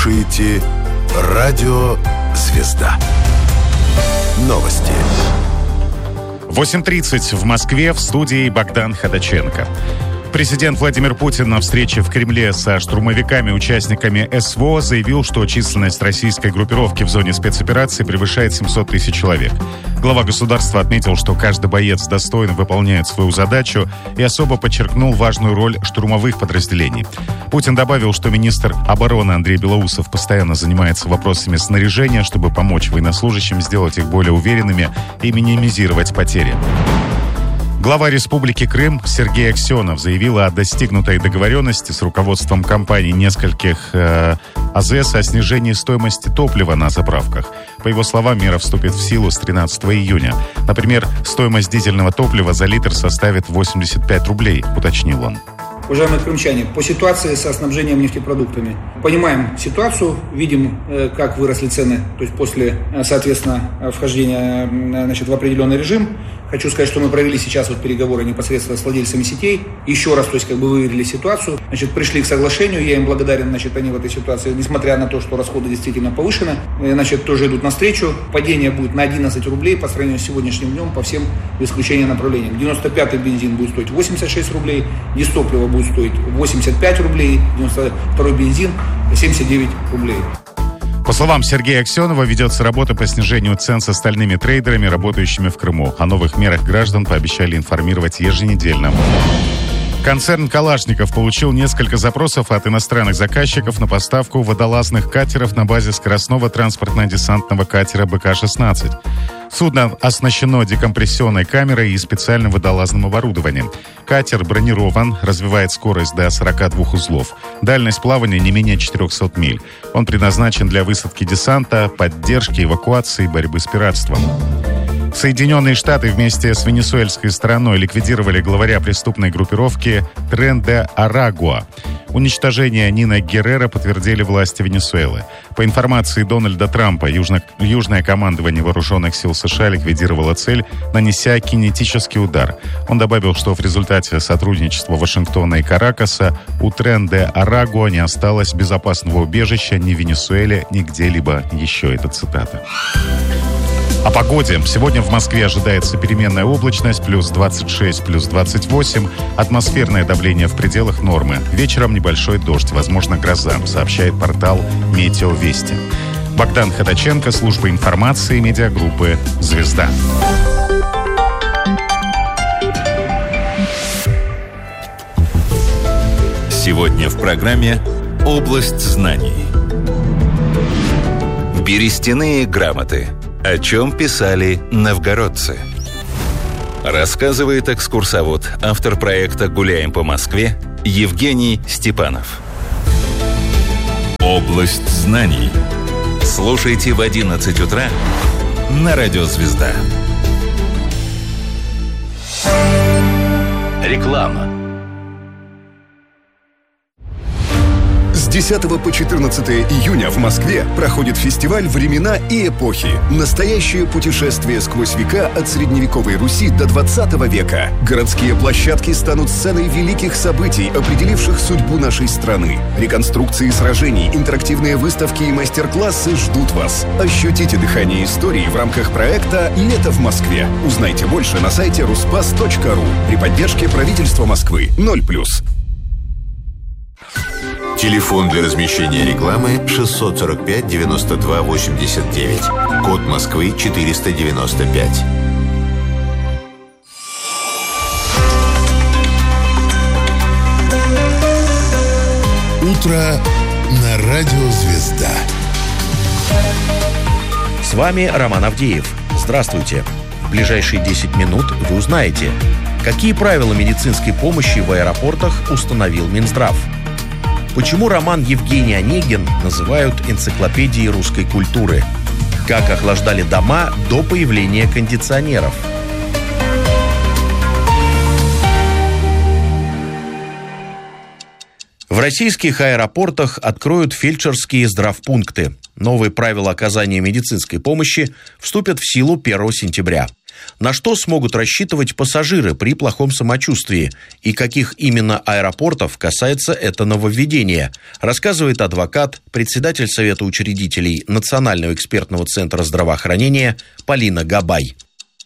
слушаете Радио «Звезда». Новости. 8:30 в Москве, в студии Богдан Ходаченко. Президент Владимир Путин на встрече в Кремле со штурмовиками-участниками СВО заявил, что численность российской группировки в зоне спецоперации превышает 700 тысяч человек. Глава государства отметил, что каждый боец достойно выполняет свою задачу и особо подчеркнул важную роль штурмовых подразделений. Путин добавил, что министр обороны Андрей Белоусов постоянно занимается вопросами снаряжения, чтобы помочь военнослужащим сделать их более уверенными и минимизировать потери. Глава Республики Крым Сергей Аксенов заявил о достигнутой договоренности с руководством компаний нескольких АЗС о снижении стоимости топлива на заправках. По его словам, мера вступит в силу с 13 июня. Например, стоимость дизельного топлива за литр составит 85 рублей, уточнил он. Уважаемые крымчане, по ситуации со снабжением нефтепродуктами. Понимаем ситуацию, видим, как выросли цены, то есть после, соответственно, вхождения в определенный режим. Хочу сказать, что мы провели сейчас переговоры непосредственно с владельцами сетей. Еще раз, выявили ситуацию. Пришли к соглашению. Я им благодарен, они в этой ситуации, несмотря на то, что расходы действительно повышены, тоже идут навстречу. Падение будет на 11 рублей по сравнению с сегодняшним днем по всем, без исключения, направлениям. 95-й бензин будет стоить 86 рублей, дизтопливо будет стоить 85 рублей, 92-й бензин 79 рублей. По словам Сергея Аксенова, ведется работа по снижению цен с остальными трейдерами, работающими в Крыму. О новых мерах граждан пообещали информировать еженедельно. Концерн «Калашников» получил несколько запросов от иностранных заказчиков на поставку водолазных катеров на базе скоростного транспортно-десантного катера БК-16. Судно оснащено декомпрессионной камерой и специальным водолазным оборудованием. Катер бронирован, развивает скорость до 42 узлов. Дальность плавания не менее 400 миль. Он предназначен для высадки десанта, поддержки, эвакуации и борьбы с пиратством. Соединенные Штаты вместе с венесуэльской стороной ликвидировали главаря преступной группировки Трен де Арагуа. Уничтожение Нина Геррера подтвердили власти Венесуэлы. По информации Дональда Трампа, южное командование вооруженных сил США ликвидировало цель, нанеся кинетический удар. Он добавил, что в результате сотрудничества Вашингтона и Каракаса у Трен де Арагуа не осталось безопасного убежища ни в Венесуэле, ни где-либо еще. Это цитата. О погоде. Сегодня в Москве ожидается переменная облачность, плюс 26, плюс 28. Атмосферное давление в пределах нормы. Вечером небольшой дождь, возможно, гроза, сообщает портал «Метеовести». Богдан Ходаченко, служба информации медиагруппы «Звезда». Сегодня в программе «Область знаний». Берестяные грамоты. О чем писали новгородцы? Рассказывает экскурсовод, автор проекта «Гуляем по Москве» Евгений Степанов. Область знаний. Слушайте в 11 утра на Радио «Звезда». Реклама. С 10 по 14 июня в Москве проходит фестиваль «Времена и эпохи». Настоящее путешествие сквозь века от средневековой Руси до 20 века. Городские площадки станут сценой великих событий, определивших судьбу нашей страны. Реконструкции сражений, интерактивные выставки и мастер-классы ждут вас. Ощутите дыхание истории в рамках проекта «Лето в Москве». Узнайте больше на сайте ruspas.ru при поддержке правительства Москвы. 0+. Телефон для размещения рекламы 645-92-89. Код Москвы 495. Утро на Радио «Звезда». С вами Роман Авдеев. Здравствуйте. В ближайшие 10 минут вы узнаете, какие правила медицинской помощи в аэропортах установил Минздрав. Почему роман Евгений Онегин называют энциклопедией русской культуры? Как охлаждали дома до появления кондиционеров? В российских аэропортах откроют фельдшерские здравпункты. Новые правила оказания медицинской помощи вступят в силу 1 сентября. На что смогут рассчитывать пассажиры при плохом самочувствии и каких именно аэропортов касается это нововведение, рассказывает адвокат, председатель Совета учредителей Национального экспертного центра здравоохранения Полина Габай.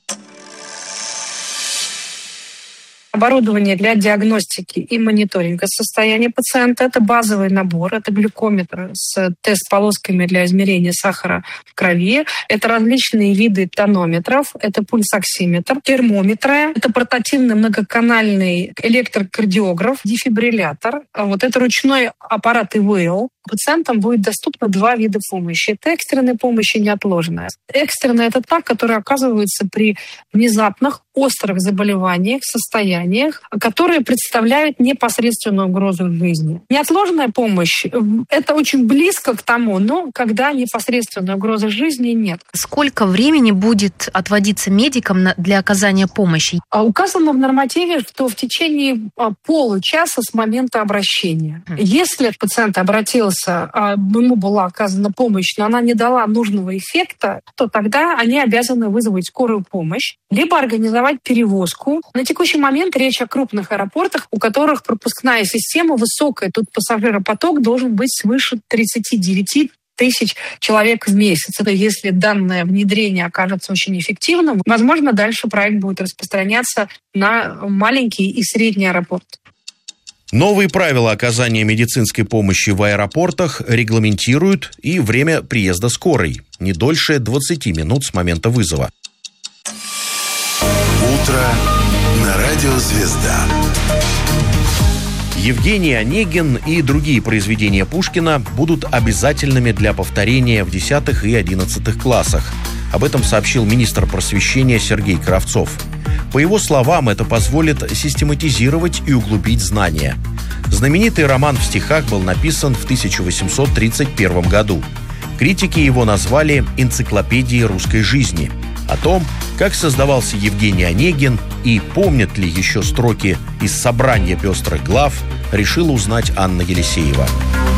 Оборудование для диагностики и мониторинга состояния пациента. Это базовый набор, это глюкометр с тест-полосками для измерения сахара в крови, это различные виды тонометров, это пульсоксиметр, термометры, это портативный многоканальный электрокардиограф, дефибриллятор, вот это ручной аппарат ИВЛ. Пациентам будет доступно 2 вида помощи. Это экстренная помощь и неотложная. Экстренная – это та, которая оказывается при внезапных, острых заболеваниях, состояниях, которые представляют непосредственную угрозу жизни. Неотложная помощь – это очень близко к тому, но когда непосредственной угрозы жизни нет. Сколько времени будет отводиться медикам для оказания помощи? Указано в нормативе, что в течение получаса с момента обращения. Если пациент обратился, ему была оказана помощь, но она не дала нужного эффекта, то тогда они обязаны вызвать скорую помощь, либо организовать перевозку. На текущий момент речь о крупных аэропортах, у которых пропускная система высокая. Тут пассажиропоток должен быть свыше 39 тысяч человек в месяц. Это если данное внедрение окажется очень эффективным, возможно, дальше проект будет распространяться на маленькие и средние аэропорты. Новые правила оказания медицинской помощи в аэропортах регламентируют и время приезда скорой, не дольше 20 минут с момента вызова. Утро на радио «Звезда». Евгений Онегин и другие произведения Пушкина будут обязательными для повторения в 10 и 11 классах. Об этом сообщил министр просвещения Сергей Кравцов. По его словам, это позволит систематизировать и углубить знания. Знаменитый роман в стихах был написан в 1831 году. Критики его назвали «Энциклопедией русской жизни». О том, как создавался Евгений Онегин и помнят ли еще строки из «Собрания пестрых глав», решила узнать Анна Елисеева.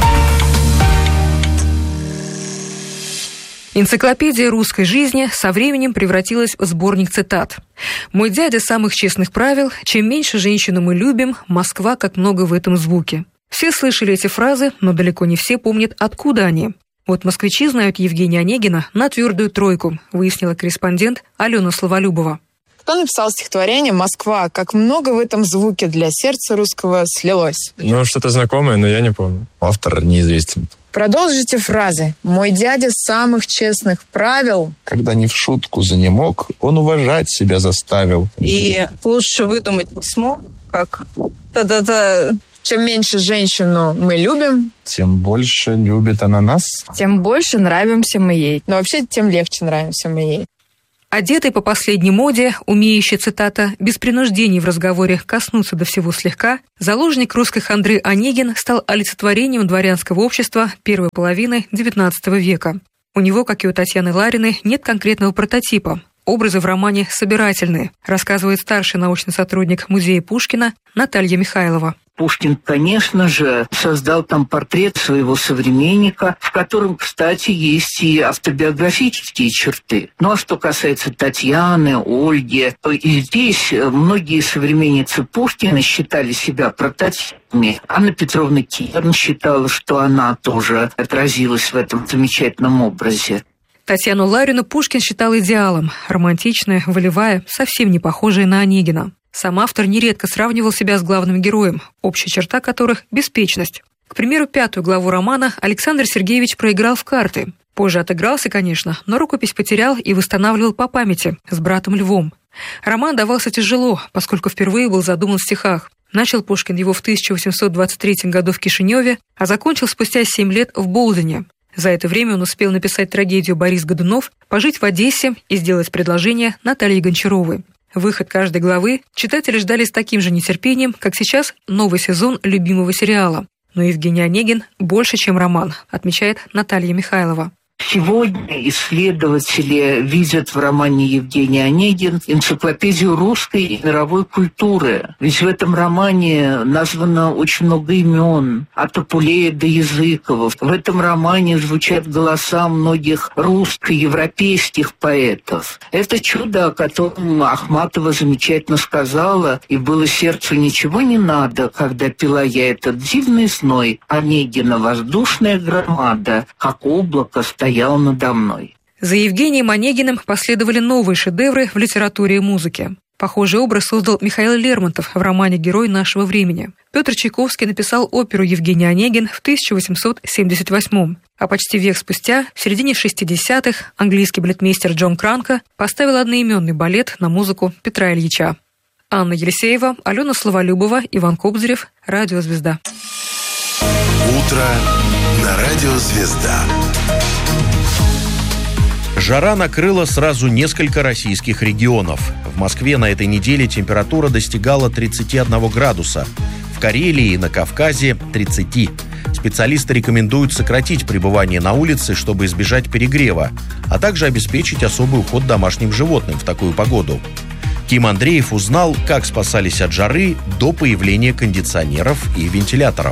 Энциклопедия русской жизни со временем превратилась в сборник цитат. «Мой дядя самых честных правил, чем меньше женщину мы любим, Москва как много в этом звуке». Все слышали эти фразы, но далеко не все помнят, откуда они. Вот москвичи знают Евгения Онегина на твердую тройку, выяснила корреспондент Алена Словолюбова. Кто написал стихотворение «Москва, как много в этом звуке для сердца русского слилось»? Что-то знакомое, но я не помню. Автор неизвестен. Продолжите фразы. «Мой дядя самых честных правил». Когда не в шутку занемог, он уважать себя заставил. И лучше выдумать письмо, как та-та-та. Чем меньше женщину мы любим, тем больше любит она нас. Тем больше нравимся мы ей. Но вообще, тем легче нравимся мы ей. Одетый по последней моде, умеющий, цитата, без принуждений в разговоре коснуться до всего слегка, заложник русской хандры Онегин стал олицетворением дворянского общества первой половины XIX века. У него, как и у Татьяны Лариной, нет конкретного прототипа. Образы в романе собирательные, рассказывает старший научный сотрудник музея Пушкина Наталья Михайлова. Пушкин, конечно же, создал там портрет своего современника, в котором, кстати, есть и автобиографические черты. Ну а что касается Татьяны, Ольги, то и здесь многие современницы Пушкина считали себя прототипами. Анна Петровна Керн считала, что она тоже отразилась в этом замечательном образе. Татьяну Ларину Пушкин считал идеалом. Романтичная, волевая, совсем не похожая на Онегина. Сам автор нередко сравнивал себя с главным героем, общая черта которых – беспечность. К примеру, 5 главу романа Александр Сергеевич проиграл в карты. Позже отыгрался, конечно, но рукопись потерял и восстанавливал по памяти с братом Львом. Роман давался тяжело, поскольку впервые был задуман в стихах. Начал Пушкин его в 1823 году в Кишиневе, а закончил спустя 7 лет в Болдине. За это время он успел написать трагедию «Борис Годунов», пожить в Одессе и сделать предложение Наталье Гончаровой. Выход каждой главы читатели ждали с таким же нетерпением, как сейчас новый сезон любимого сериала. Но Евгений Онегин больше, чем роман, отмечает Наталья Михайлова. Сегодня исследователи видят в романе Евгений Онегин энциклопедию русской и мировой культуры. Ведь в этом романе названо очень много имен, от Апулея до Языкова. В этом романе звучат голоса многих русско-европейских поэтов. Это чудо, о котором Ахматова замечательно сказала, и было сердцу ничего не надо, когда пила я этот дивный зной. Онегина воздушная громада, как облако стоял надо мной. За Евгением Онегиным последовали новые шедевры в литературе и музыке. Похожий образ создал Михаил Лермонтов в романе «Герой нашего времени». Петр Чайковский написал оперу «Евгений Онегин» в 1878-м. А почти век спустя, в середине 60-х, английский балетмейстер Джон Кранко поставил одноименный балет на музыку Петра Ильича. Анна Елисеева, Алена Словолюбова, Иван Кобзарев, Радио «Звезда». Утро на Радио «Звезда». Жара накрыла сразу несколько российских регионов. В Москве на этой неделе температура достигала 31 градуса. В Карелии и на Кавказе – 30. Специалисты рекомендуют сократить пребывание на улице, чтобы избежать перегрева, а также обеспечить особый уход домашним животным в такую погоду. Ким Андреев узнал, как спасались от жары до появления кондиционеров и вентиляторов.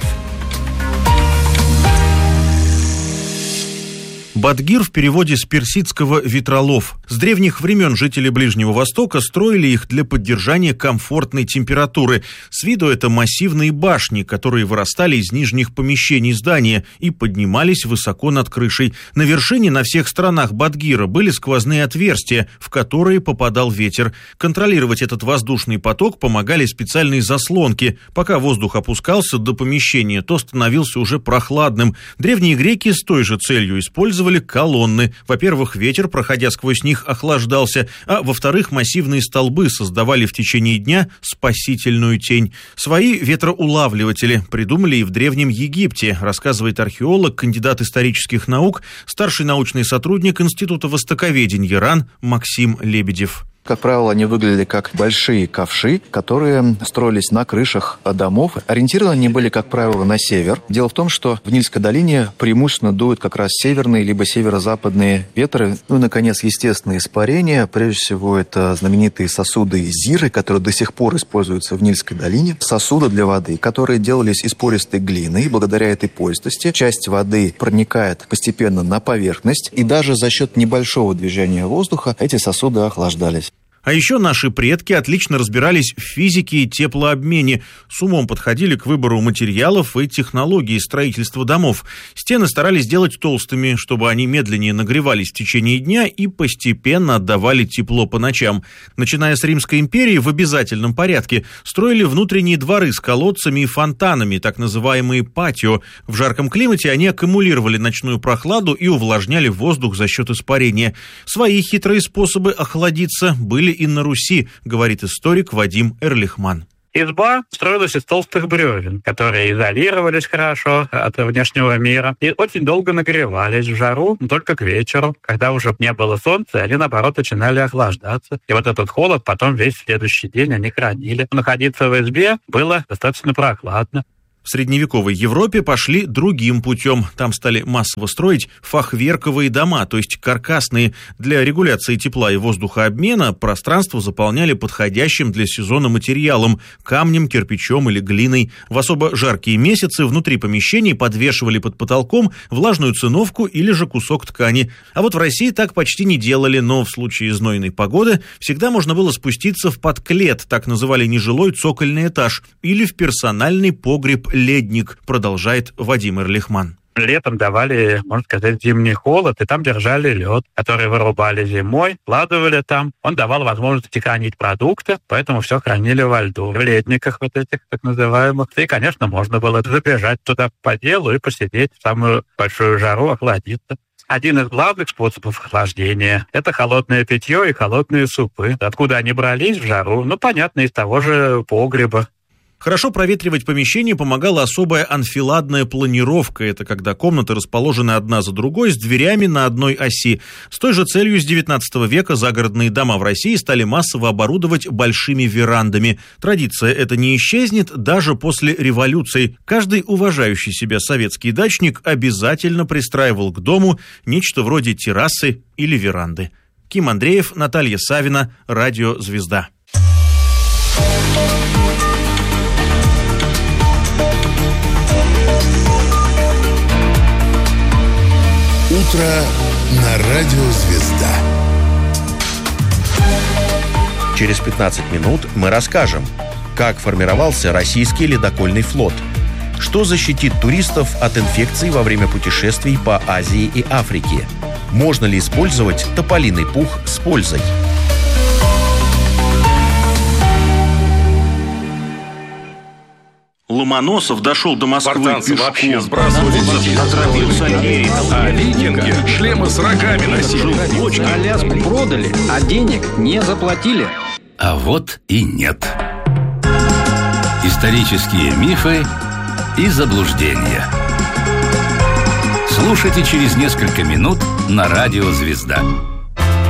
Бадгир в переводе с персидского «ветролов». С древних времен жители Ближнего Востока строили их для поддержания комфортной температуры. С виду это массивные башни, которые вырастали из нижних помещений здания и поднимались высоко над крышей. На вершине на всех сторонах Бадгира были сквозные отверстия, в которые попадал ветер. Контролировать этот воздушный поток помогали специальные заслонки. Пока воздух опускался до помещения, то становился уже прохладным. Древние греки с той же целью использовали колонны. Во-первых, ветер, проходя сквозь них, охлаждался, а во-вторых, массивные столбы создавали в течение дня спасительную тень. Свои ветроулавливатели придумали и в Древнем Египте, рассказывает археолог, кандидат исторических наук, старший научный сотрудник Института востоковедения РАН Максим Лебедев. Как правило, они выглядели как большие ковши, которые строились на крышах домов. Ориентированы они были, как правило, на север. Дело в том, что в Нильской долине преимущественно дуют как раз северные либо северо-западные ветры. Ну и, наконец, естественные испарения. Прежде всего, это знаменитые сосуды зиры, которые до сих пор используются в Нильской долине. Сосуды для воды, которые делались из пористой глины. И благодаря этой пористости часть воды проникает постепенно на поверхность. И даже за счет небольшого движения воздуха эти сосуды охлаждались. А еще наши предки отлично разбирались в физике и теплообмене, с умом подходили к выбору материалов и технологий строительства домов. Стены старались делать толстыми, чтобы они медленнее нагревались в течение дня и постепенно отдавали тепло по ночам. Начиная с Римской империи, в обязательном порядке строили внутренние дворы с колодцами и фонтанами, так называемые патио. В жарком климате они аккумулировали ночную прохладу и увлажняли воздух за счет испарения. Свои хитрые способы охладиться были и на Руси, говорит историк Вадим Эрлихман. Изба строилась из толстых бревен, которые изолировались хорошо от внешнего мира и очень долго нагревались в жару, но только к вечеру, когда уже не было солнца, они, наоборот, начинали охлаждаться. И вот этот холод потом весь следующий день они хранили. Находиться в избе было достаточно прохладно. В средневековой Европе пошли другим путем. Там стали массово строить фахверковые дома, то есть каркасные. Для регуляции тепла и воздухообмена пространство заполняли подходящим для сезона материалом – камнем, кирпичом или глиной. В особо жаркие месяцы внутри помещений подвешивали под потолком влажную циновку или же кусок ткани. А вот в России так почти не делали, но в случае знойной погоды всегда можно было спуститься в подклет, так называли нежилой цокольный этаж, или в персональный погреб ледник, продолжает Вадим Эрлихман. Летом давали, можно сказать, зимний холод, и там держали лед, который вырубали зимой, складывали там. Он давал возможность хранить продукты, поэтому все хранили во льду, в ледниках вот этих так называемых. И, конечно, можно было забежать туда по делу и посидеть в самую большую жару, охладиться. Один из главных способов охлаждения – это холодное питье и холодные супы. Откуда они брались в жару? Ну, понятно, из того же погреба. Хорошо проветривать помещение помогала особая анфиладная планировка. Это когда комнаты расположены одна за другой с дверями на одной оси. С той же целью с 19 века загородные дома в России стали массово оборудовать большими верандами. Традиция эта не исчезнет даже после революции. Каждый уважающий себя советский дачник обязательно пристраивал к дому нечто вроде террасы или веранды. Ким Андреев, Наталья Савина, Радио «Звезда». Утро на Радио «Звезда». Через 15 минут мы расскажем, как формировался российский ледокольный флот, что защитит туристов от инфекций во время путешествий по Азии и Африке, можно ли использовать тополиный пух с пользой. Ломоносов дошел до Москвы спартанцы пешком. Вообще сбрасывали а викинги шлемы с рогами носили. Аляску продали, а денег не заплатили. А вот и нет. Исторические мифы и заблуждения. Слушайте через несколько минут на Радио «Звезда».